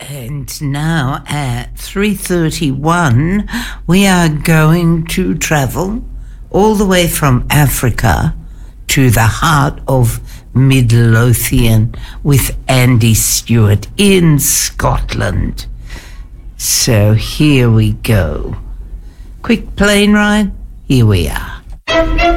And now at 3:31, we are going to travel all the way from Africa to the heart of Midlothian with Andy Stewart in Scotland. So here we go. Quick plane ride, here we are.